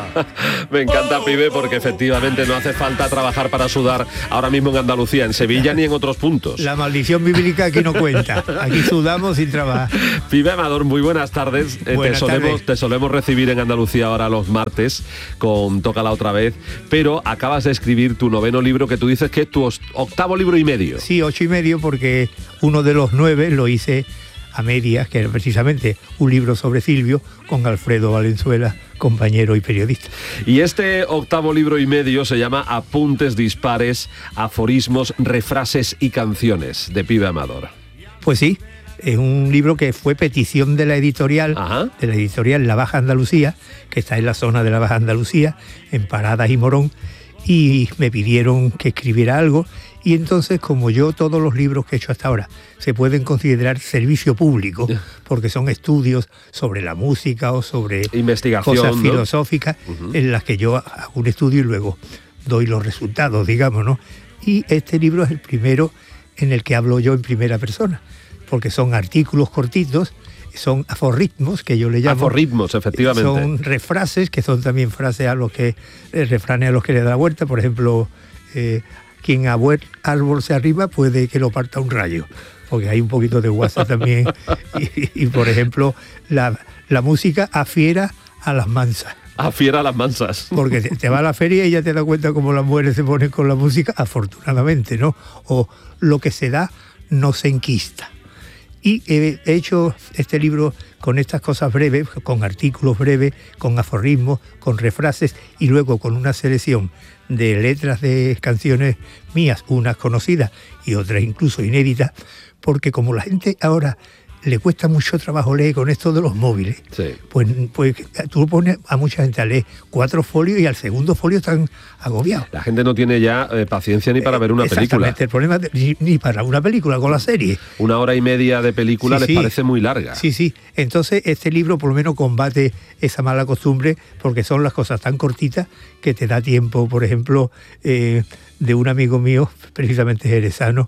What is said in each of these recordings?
Me encanta, pibe, porque efectivamente no hace falta trabajar para sudar ahora mismo en Andalucía, en Sevilla ni en otros puntos. La maldición bíblica aquí no cuenta. Aquí sudamos sin trabajar. Pibe Amador, muy buenas tardes. Te solemos recibir en Andalucía ahora los martes con Tócala otra vez, pero acabas de escribir tu 9º libro, que tú dices que es tu 8º libro y medio. Sí, 8 y medio, porque uno de los 9 lo hice a medias, que era precisamente un libro sobre Silvio, con Alfredo Valenzuela, compañero y periodista. Y este 8º libro y medio se llama Apuntes dispares, aforismos, refrases y canciones, de Pibe Amador. Pues sí, es un libro que fue petición de la editorial, La Baja Andalucía, que está en la zona de la Baja Andalucía, en Paradas y Morón, y me pidieron que escribiera algo. Y entonces, como yo, todos los libros que he hecho hasta ahora se pueden considerar servicio público, porque son estudios sobre la música o sobre investigación, cosas ¿no? filosóficas, en las que yo hago un estudio y luego doy los resultados, digamos, ¿no? Y este libro es el primero en el que hablo yo en primera persona, porque son artículos cortitos, son aforismos, que yo le llamo. Aforismos, efectivamente. Son refrases, que son también frases refranes a los que le da la vuelta. Por ejemplo, quien a buen árbol se arriba puede que lo parta un rayo, porque hay un poquito de guasa también. Y por ejemplo, la música afiera a las mansas. Afiera a las mansas. Porque te va a la feria y ya te das cuenta cómo las mujeres se ponen con la música, afortunadamente, ¿no? O lo que se da no se enquista. Y he hecho este libro con estas cosas breves, con artículos breves, con aforismos, con refrases y luego con una selección de letras de canciones mías, unas conocidas y otras incluso inéditas, porque como la gente ahora le cuesta mucho trabajo leer con esto de los móviles, sí, pues tú pones a mucha gente a leer 4 folios y al segundo folio están agobiados. La gente no tiene ya paciencia ni para ver una película. Exactamente, el problema ni para una película con la serie. 1 hora y media de película les parece muy larga. Sí. Entonces este libro por lo menos combate esa mala costumbre, porque son las cosas tan cortitas que te da tiempo. Por ejemplo, de un amigo mío, precisamente jerezano,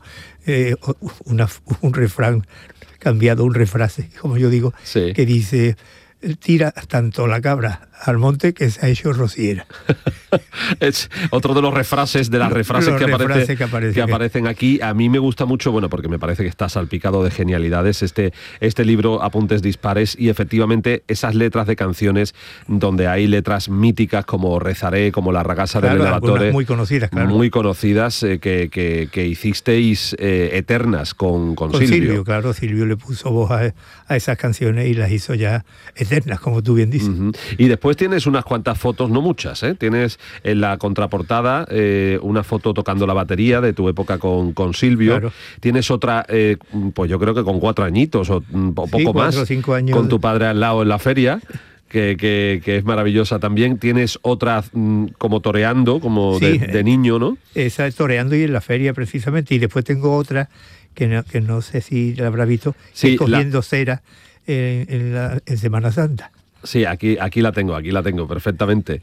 un refrán cambiado, un refrase, como yo digo, que dice: tira tanto la cabra al monte que se ha hecho rociera. Es otro de los refrases, de las refrases que aparecen aquí. A mí me gusta mucho, bueno, porque me parece que está salpicado de genialidades este libro, Apuntes dispares, y efectivamente esas letras de canciones donde hay letras míticas como Rezaré, como La ragazza del elevatore, muy conocidas, muy conocidas, que hicisteis eternas con Silvio. Claro, Silvio le puso voz a esas canciones y las hizo ya eternas, como tú bien dices. Y después tienes unas cuantas fotos, no muchas, Tienes en la contraportada una foto tocando la batería de tu época con Silvio. Claro. Tienes otra, pues yo creo que con 4 añitos o poco más, 4 o 5 años, con tu padre al lado en la feria. Que es maravillosa también. Tienes otra como toreando, como de niño, ¿no? Esa es toreando y en la feria precisamente. Y después tengo otra que no sé si la habrá visto, cogiendo cera en Semana Santa. Sí, aquí la tengo perfectamente.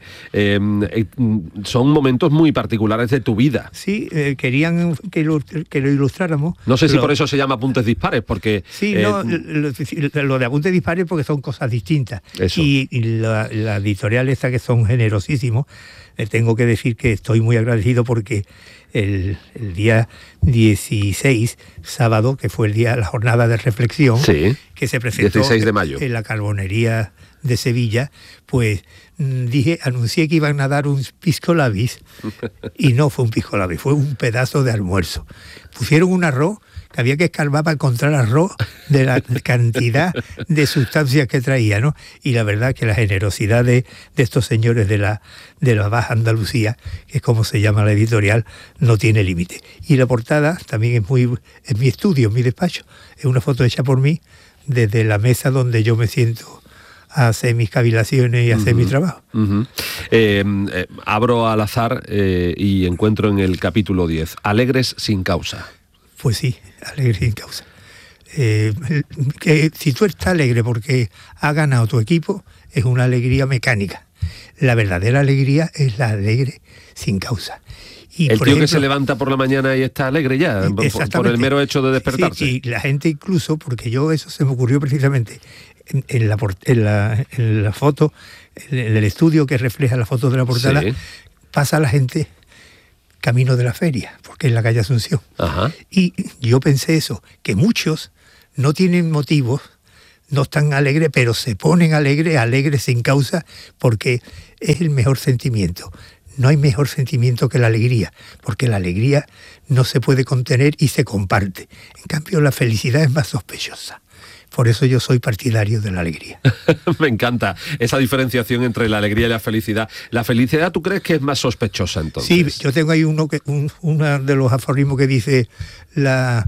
Son momentos muy particulares de tu vida. Sí, querían que lo ilustráramos. No sé si por eso se llama Apuntes dispares, porque... Sí, lo de Apuntes dispares porque son cosas distintas. Eso. Y la editorial esta, que son generosísimos, tengo que decir que estoy muy agradecido porque el día 16, sábado, que fue la jornada de reflexión, que se presentó 16 de mayo. En la Carbonería de Sevilla, pues anuncié que iban a dar un pisco labis y no fue un pisco labis, fue un pedazo de almuerzo. Pusieron un arroz que había que escarbar para encontrar arroz de la cantidad de sustancias que traía, ¿no? Y la verdad que la generosidad de estos señores de la Baja Andalucía, que es como se llama la editorial, no tiene límite. Y la portada también es mi estudio, mi despacho. Es una foto hecha por mí desde la mesa donde yo me siento a hacer mis cavilaciones y hacer mi trabajo. Abro al azar y encuentro en el capítulo 10, Alegres sin causa. Pues sí, alegre sin causa. Que si tú estás alegre porque ha ganado tu equipo, es una alegría mecánica. La verdadera alegría es la alegre sin causa. Y el tío que se levanta por la mañana y está alegre ya, por el mero hecho de despertarse. Sí, y la gente incluso, porque eso se me ocurrió precisamente, en la foto, en el estudio que refleja la foto de la portada, sí, pasa la gente camino de la feria, porque es la calle Asunción. Ajá. Y yo pensé eso, que muchos no tienen motivos, no están alegres, pero se ponen alegres sin causa, porque es el mejor sentimiento. No hay mejor sentimiento que la alegría, porque la alegría no se puede contener y se comparte. En cambio, la felicidad es más sospechosa. Por eso yo soy partidario de la alegría. Me encanta esa diferenciación entre la alegría y la felicidad. ¿La felicidad tú crees que es más sospechosa entonces? Sí, yo tengo ahí uno de los aforismos que dice la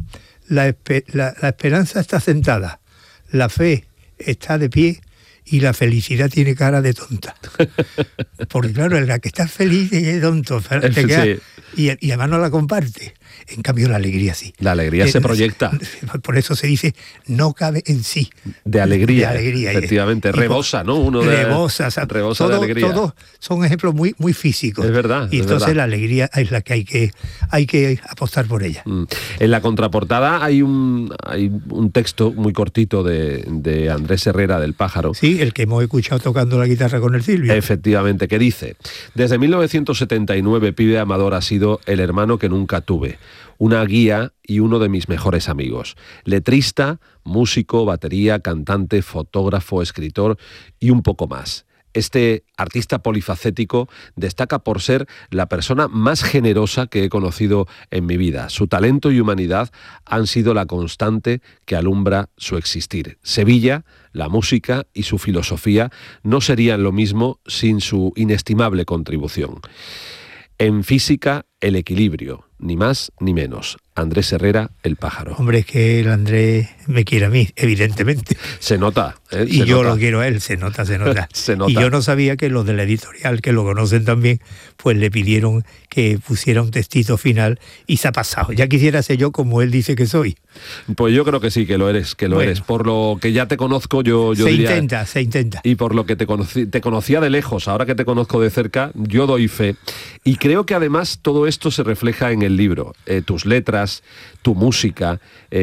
esperanza está sentada, la fe está de pie y la felicidad tiene cara de tonta. Porque claro, la que está feliz es tonto, te queda, sí, y además no la comparte. En cambio, la alegría sí. La alegría se proyecta. Por eso se dice, no cabe en sí. De alegría, efectivamente. Rebosa, ¿no? Rebosa de alegría. Todos son ejemplos muy, muy físicos. Es verdad. Y entonces la alegría es la que hay que apostar por ella. En la contraportada hay un texto muy cortito de Andrés Herrera, del Pájaro. Sí, el que hemos escuchado tocando la guitarra con el Silvio. Efectivamente, que dice: desde 1979, Pibe Amador ha sido el hermano que nunca tuve, una guía y uno de mis mejores amigos. Letrista, músico, batería, cantante, fotógrafo, escritor y un poco más. Este artista polifacético destaca por ser la persona más generosa que he conocido en mi vida. Su talento y humanidad han sido la constante que alumbra su existir. Sevilla, la música y su filosofía no serían lo mismo sin su inestimable contribución. En física, el equilibrio, ni más ni menos. Andrés Herrera, el Pájaro. Hombre, es que el Andrés me quiere a mí, evidentemente. Se nota. Y yo lo quiero a él, se nota. Se nota. Y yo no sabía que los de la editorial, que lo conocen también, pues le pidieron que pusiera un textito final y se ha pasado. Ya quisiera ser yo como él dice que soy. Pues yo creo que sí, que lo eres, eres. Por lo que ya te conozco, yo diría... Se intenta. Y por lo que te conocía de lejos, ahora que te conozco de cerca, yo doy fe. Y creo que además todo esto se refleja en el libro. Tus letras, tu música,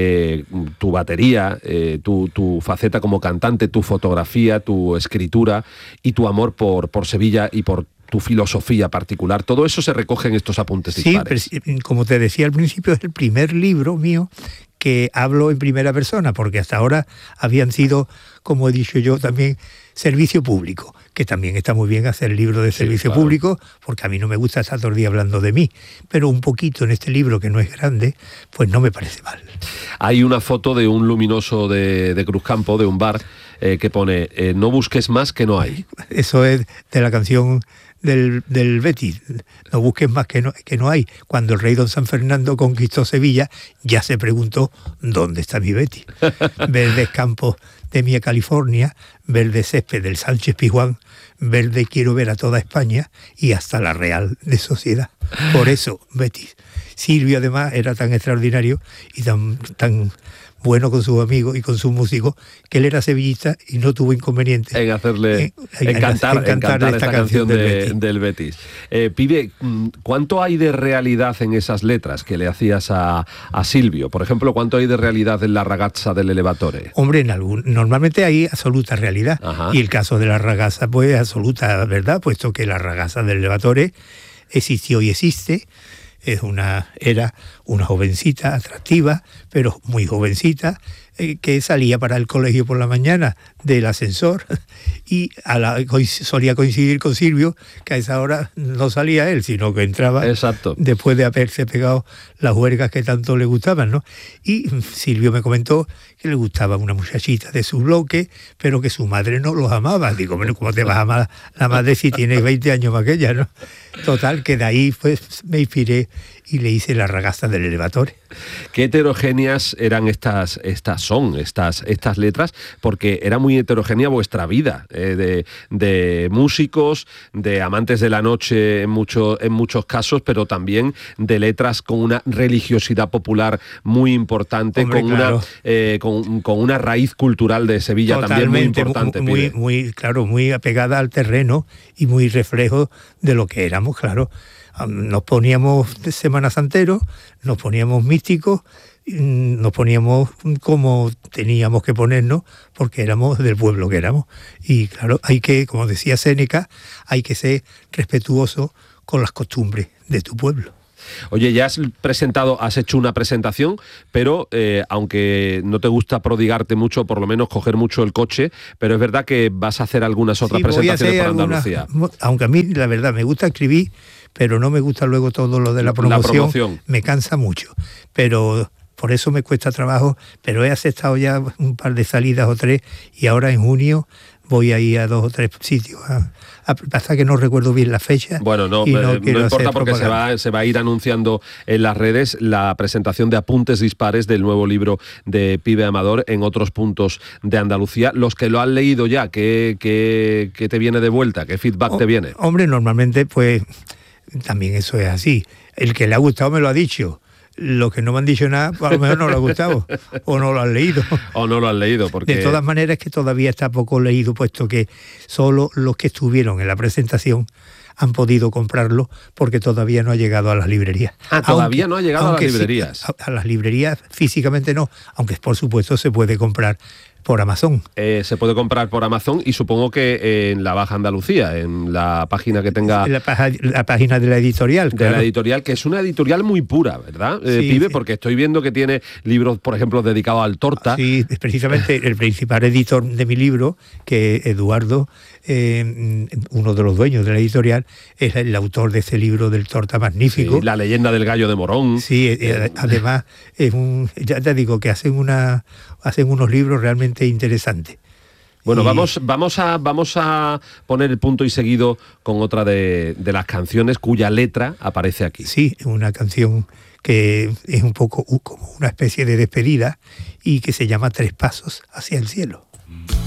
tu batería, tu faceta como cantante, tu fotografía, tu escritura y tu amor por Sevilla y por tu filosofía particular. Todo eso se recoge en estos apuntes dispares. Sí, como te decía al principio, es el primer libro mío que hablo en primera persona, porque hasta ahora habían sido, como he dicho yo también, servicio público, que también está muy bien hacer libros de servicio público, porque a mí no me gusta estar todo el día hablando de mí, pero un poquito en este libro, que no es grande, pues no me parece mal. Hay una foto de un luminoso de Cruzcampo, de un bar, que pone, no busques más que no hay. Eso es de la canción del Betis, no busques más que no hay. Cuando el rey don San Fernando conquistó Sevilla, ya se preguntó, ¿dónde está mi Betis? Verdes campos de mi California, verde césped del Sánchez Pizjuán, verde quiero ver a toda España y hasta la Real de Sociedad. Por eso, Betis. Silvio además era tan extraordinario y tan bueno con sus amigos y con sus músicos, que él era sevillista y no tuvo inconveniente en hacerle cantar esta canción del Betis. Pibe, ¿cuánto hay de realidad en esas letras que le hacías a Silvio? Por ejemplo, ¿cuánto hay de realidad en la ragazza del Elevatore? Hombre, normalmente hay absoluta realidad. Ajá. Y el caso de la ragazza, pues, es absoluta verdad, puesto que la ragazza del Elevatore existió y existe. Era una jovencita atractiva, pero muy jovencita, que salía para el colegio por la mañana del ascensor y solía coincidir con Silvio, que a esa hora no salía él, sino que entraba. Exacto. Después de haberse pegado las huelgas que tanto le gustaban, ¿no? Y Silvio me comentó que le gustaba una muchachita de su bloque, pero que su madre no los amaba. Digo, bueno, ¿cómo te vas a amar la madre si tienes 20 años más que ella, no? Total, que de ahí pues me inspiré y le hice la ragazza del Elevatore. Qué heterogéneas eran estas letras, porque era muy heterogénea vuestra vida, de músicos, de amantes de la noche en muchos casos, pero también de letras con una religiosidad popular muy importante. Hombre, claro. con una raíz cultural de Sevilla. Totalmente, también muy importante. Muy apegada al terreno y muy reflejo de lo que éramos, claro. Nos poníamos Semana Santero, nos poníamos místicos, nos poníamos como teníamos que ponernos, porque éramos del pueblo que éramos. Y claro, hay que, como decía Séneca, hay que ser respetuoso con las costumbres de tu pueblo. Oye, ya has hecho una presentación, pero aunque no te gusta prodigarte mucho, por lo menos coger mucho el coche, pero es verdad que vas a hacer algunas otras presentaciones por Andalucía. Aunque a mí, la verdad, me gusta escribir, pero no me gusta luego todo lo de la promoción. Me cansa mucho, pero por eso me cuesta trabajo, pero he aceptado ya un par de salidas o 3, y ahora en junio voy a ir a 2 o 3 sitios. Pasa que no recuerdo bien la fecha. Bueno, no importa, porque se va a ir anunciando en las redes la presentación de Apuntes Dispares del nuevo libro de Pibe Amador en otros puntos de Andalucía. Los que lo han leído ya, ¿qué te viene de vuelta? ¿Qué feedback te viene? Hombre, normalmente pues también eso es así. El que le ha gustado me lo ha dicho. Los que no me han dicho nada, pues a lo mejor no lo ha gustado, o no lo han leído. O no lo han leído, porque... De todas maneras, que todavía está poco leído, puesto que solo los que estuvieron en la presentación han podido comprarlo, porque todavía no ha llegado a las librerías. Todavía no ha llegado a las librerías. Sí, a las librerías físicamente no, aunque por supuesto se puede comprar por Amazon. Se puede comprar por Amazon, y supongo que en la Baja Andalucía, en la página que tenga... La página de la editorial. De la editorial, que es una editorial muy pura, ¿verdad, Pibe? Sí. Porque estoy viendo que tiene libros, por ejemplo, dedicados al torta. Sí, precisamente el principal editor de mi libro, que Eduardo, uno de los dueños de la editorial, es el autor de ese libro del torta magnífico. Sí, La leyenda del gallo de Morón. Sí, además, ya te digo que hacen unos libros realmente interesantes. Bueno, vamos a poner el punto y seguido con otra de las canciones cuya letra aparece aquí. Sí, una canción que es un poco como una especie de despedida, y que se llama 3 pasos hacia el cielo.